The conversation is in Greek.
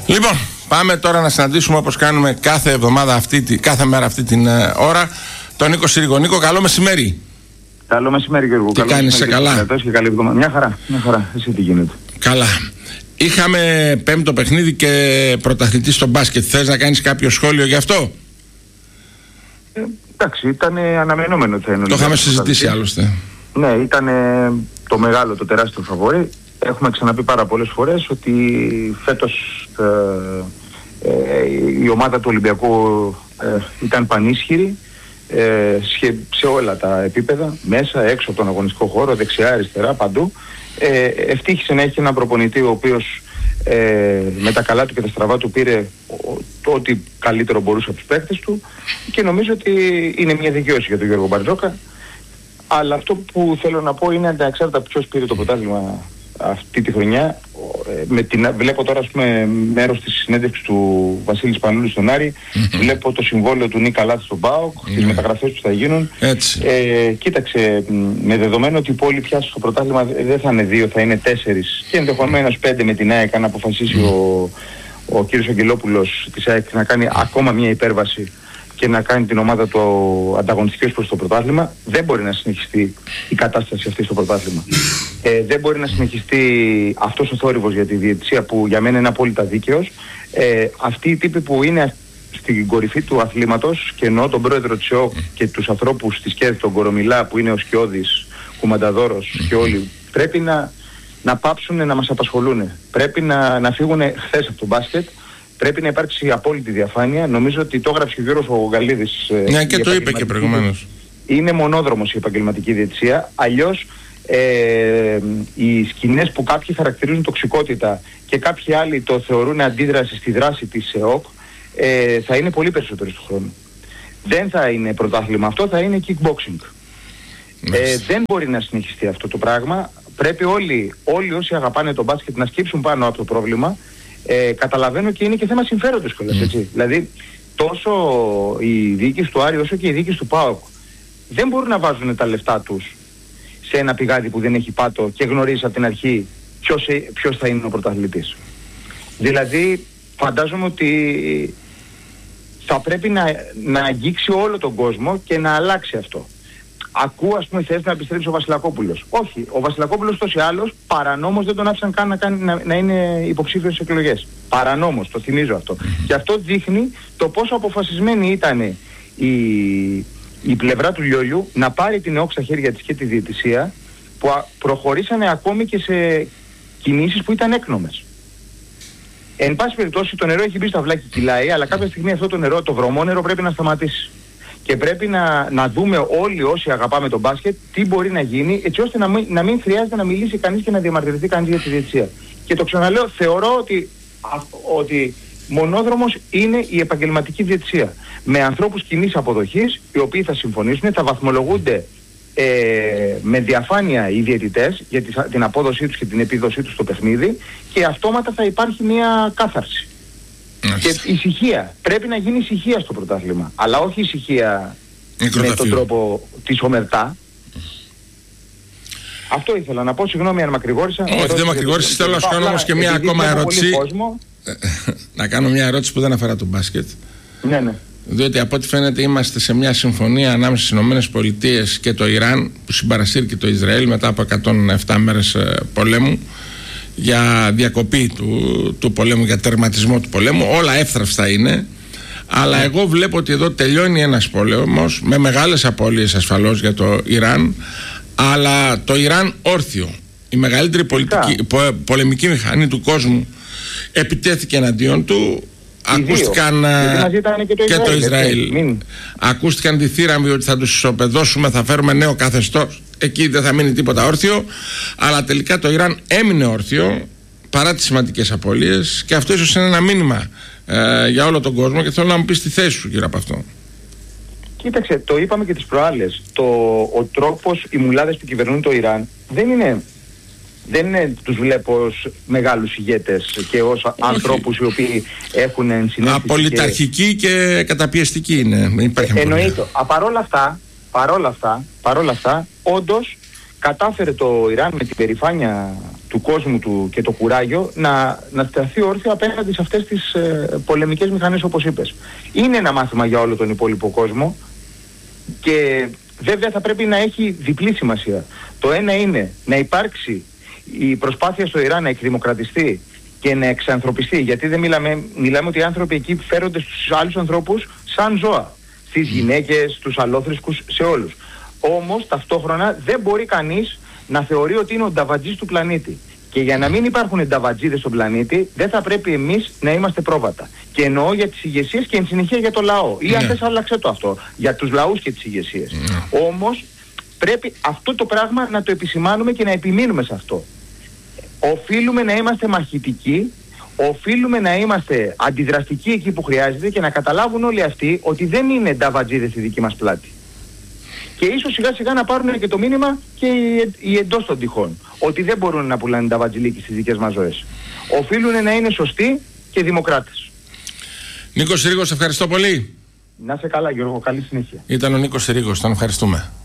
Λοιπόν, πάμε τώρα να συναντήσουμε, όπως κάνουμε κάθε εβδομάδα κάθε μέρα αυτή την ώρα, τον Νίκο Συρίγο. Νίκο, καλό μεσημέρι. Καλό μεσημέρι, Γιώργο. Τι κάνεις, σε καλά? Και καλή εβδομάδα. Μια χαρά. Εσύ τι γίνεται? Καλά. Είχαμε πέμπτο παιχνίδι και πρωταθλητή στο μπάσκετ. Θες να κάνεις κάποιο σχόλιο γι' αυτό? Εντάξει, ήταν αναμενόμενο θα είναι. Το είχαμε συζητήσει άλλωστε. Ναι, ήταν το μεγάλο, το τεράστιο φαβορί. Έχουμε ξαναπεί πάρα πολλές φορές ότι φέτος η ομάδα του Ολυμπιακού ήταν πανίσχυρη σε όλα τα επίπεδα, μέσα, έξω από τον αγωνιστικό χώρο, δεξιά, αριστερά, παντού. Ευτύχησε να έχει έναν προπονητή ο οποίος με τα καλά του και τα στραβά του πήρε ό,τι καλύτερο μπορούσε από τους παίκτες του, και νομίζω ότι είναι μια δικαίωση για τον Γιώργο Μπαρτζόκα. Αλλά αυτό που θέλω να πω είναι, ανεξάρτητα από ποιος πήρε το πρωτάθλημα αυτή τη χρονιά, βλέπω τώρα, ας πούμε, μέρος της συνέντευξης του Βασίλη Σπανούλη στον Άρη, βλέπω το συμβόλαιο του Νίκα Λάθη στον ΠΑΟΚ, τις μεταγραφές που θα γίνουν. Κοίταξε, με δεδομένο ότι η πόλη πια στο πρωτάθλημα δεν θα είναι 2, θα είναι 4 και ενδεχομένως 5 με την ΑΕΚ, αν αποφασίσει ο κύριος Αγγελόπουλος της ΑΕΚ να κάνει ακόμα μια υπέρβαση και να κάνει την ομάδα του ανταγωνιστική προς το πρωτάθλημα, δεν μπορεί να συνεχιστεί η κατάσταση αυτή στο πρωτάθλημα. Δεν μπορεί να συνεχιστεί αυτός ο θόρυβος για τη διαιτησία, που για μένα είναι απόλυτα δίκαιος. Αυτοί οι τύποι που είναι στην κορυφή του αθλήματος, και εννοώ τον πρόεδρο της ΕΟΚ και τους ανθρώπους της ΚΕΔ, τον Κορομιλά που είναι ο Σκιώδης, Κουμανταδόρος και όλοι, πρέπει να πάψουν να μας απασχολούν. Πρέπει να φύγουν χθες από το μπάσκετ. Πρέπει να υπάρξει απόλυτη διαφάνεια. Νομίζω ότι το έγραψε ο Γιώργος ο Γαλλίδης. Ναι, και το είπε και προηγουμένως. Είναι μονόδρομος η επαγγελματική διαιτησία. Αλλιώς οι σκηνές που κάποιοι χαρακτηρίζουν τοξικότητα και κάποιοι άλλοι το θεωρούν αντίδραση στη δράση της ΕΟΚ, θα είναι πολύ περισσότερες του χρόνου. Δεν θα είναι πρωτάθλημα αυτό, θα είναι kickboxing. Δεν μπορεί να συνεχιστεί αυτό το πράγμα. Πρέπει όλοι όσοι αγαπάνε τον μπάσκετ να σκύψουν πάνω από το πρόβλημα. Καταλαβαίνω και είναι και θέμα συμφέροντος κιόλας, έτσι. Δηλαδή, τόσο η διοίκηση του Άρη όσο και η διοίκηση του ΠΑΟΚ δεν μπορούν να βάζουν τα λεφτά τους σε ένα πηγάδι που δεν έχει πάτο και γνωρίζει από την αρχή ποιος θα είναι ο πρωταθλητής. Δηλαδή, φαντάζομαι ότι θα πρέπει να αγγίξει όλο τον κόσμο και να αλλάξει αυτό. Ακούω, ας πούμε, θες να επιστρέψει ο Βασιλακόπουλος. Όχι, ο Βασιλακόπουλος τόσο ή άλλως παρανόμως δεν τον άφησαν καν να είναι υποψήφιος στις εκλογές. Παρανόμως, το θυμίζω αυτό. Και αυτό δείχνει το πόσο αποφασισμένη ήταν η πλευρά του Λιόλιου να πάρει την ΕΟΚ στα χέρια της και τη διαιτησία, που προχωρήσανε ακόμη και σε κινήσεις που ήταν έκνομες. Εν πάση περιπτώσει, το νερό έχει μπει στο αυλάκι, κυλάει, αλλά κάποια στιγμή αυτό το νερό, το βρωμόνερο, πρέπει να σταματήσει. Και πρέπει να δούμε όλοι όσοι αγαπάμε τον μπάσκετ τι μπορεί να γίνει, έτσι ώστε να μην χρειάζεται να μιλήσει κανείς και να διαμαρτυρηθεί κανείς για τη διαιτησία. Και το ξαναλέω, θεωρώ ότι μονόδρομος είναι η επαγγελματική διαιτησία. Με ανθρώπους κοινής αποδοχής, οι οποίοι θα συμφωνήσουν, θα βαθμολογούνται με διαφάνεια οι διαιτητές για την απόδοσή τους και την επίδοσή τους στο παιχνίδι, και αυτόματα θα υπάρχει μια κάθαρση. Και ησυχία. Πρέπει να γίνει ησυχία στο πρωτάθλημα. Αλλά όχι ησυχία με τον τρόπο της ομερτά. Αυτό ήθελα να πω. Συγγνώμη αν μακρηγόρησα. Όχι, δεν μακρηγόρησες. Θέλω να σου κάνω όμως και μια ακόμα ερώτηση. Να κάνω μια ερώτηση που δεν αφορά το μπάσκετ. Ναι. Διότι από ό,τι φαίνεται είμαστε σε μια συμφωνία ανάμεσα στις ΗΠΑ και το Ιράν, που συμπαρασύρει το Ισραήλ μετά από 107 μέρες πολέμου, για διακοπή του πολέμου, για τερματισμό του πολέμου. Όλα εύθραυστα είναι, αλλά εγώ βλέπω ότι εδώ τελειώνει ένας πόλεμος με μεγάλες απώλειες ασφαλώς για το Ιράν, αλλά το Ιράν όρθιο, η μεγαλύτερη πολεμική μηχανή του κόσμου, επιτέθηκε εναντίον του. Ακούστηκαν και το Ισραήλ. Ακούστηκαν τη θύραμβοι ότι θα τους ισοπεδώσουμε, θα φέρουμε νέο καθεστώς. Εκεί δεν θα μείνει τίποτα όρθιο. Αλλά τελικά το Ιράν έμεινε όρθιο παρά τις σημαντικές απώλειες. Και αυτό ίσως είναι ένα μήνυμα για όλο τον κόσμο. Και θέλω να μου πεις τη θέση σου γύρω από αυτό. Κοίταξε, το είπαμε και τις προάλλες. Ο τρόπος, οι μουλάδες που κυβερνούν το Ιράν δεν είναι, τους βλέπω ως μεγάλους ηγέτες και ως ανθρώπους οι οποίοι έχουν συνέστηση. Απολυταρχική και καταπιεστική είναι. Εννοείται. Παρόλα αυτά, όντως κατάφερε το Ιράν με την περηφάνεια του κόσμου του και το κουράγιο να σταθεί όρθιο απέναντι σε αυτές τις πολεμικές μηχανές, όπως είπες. Είναι ένα μάθημα για όλο τον υπόλοιπο κόσμο και βέβαια θα πρέπει να έχει διπλή σημασία. Το ένα είναι να υπάρξει η προσπάθεια στο Ιράν να εκδημοκρατιστεί και να εξανθρωπιστεί, γιατί δεν μιλάμε ότι οι άνθρωποι εκεί φέρονται στους άλλους ανθρώπους σαν ζώα, στις γυναίκες, στους αλλόθρησκους, σε όλους. Όμως ταυτόχρονα δεν μπορεί κανείς να θεωρεί ότι είναι ο νταβατζής του πλανήτη. Και για να μην υπάρχουν νταβατζίδες στον πλανήτη, δεν θα πρέπει εμείς να είμαστε πρόβατα. Και εννοώ για τις ηγεσίες και εν συνεχεία για το λαό. Ή αν θες άλλαξε το αυτό, για τους λαούς και τις ηγεσίες. Όμως πρέπει αυτό το πράγμα να το επισημάνουμε και να επιμείνουμε σε αυτό. Οφείλουμε να είμαστε μαχητικοί, οφείλουμε να είμαστε αντιδραστικοί εκεί που χρειάζεται και να καταλάβουν όλοι αυτοί ότι δεν είναι νταβατζίδες στη δική μας πλάτη. Και ίσως σιγά σιγά να πάρουν και το μήνυμα και οι εντός των τυχών, ότι δεν μπορούν να πουλάνε τα βατζιλίκη στις δικές μας ζωές. Οφείλουν να είναι σωστοί και δημοκράτες. Νίκος Συρίγος, ευχαριστώ πολύ. Να είσαι καλά, Γιώργο, καλή συνέχεια. Ήταν ο Νίκος Συρίγος, τον ευχαριστούμε.